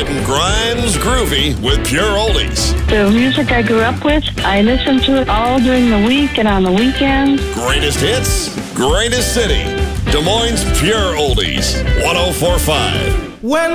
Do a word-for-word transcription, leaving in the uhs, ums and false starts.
Getting Grimes groovy with Pure Oldies. The music I grew up with, I listen to it all during the week and on the weekends. Greatest hits, greatest city. Des Moines Pure Oldies, one oh four point five. When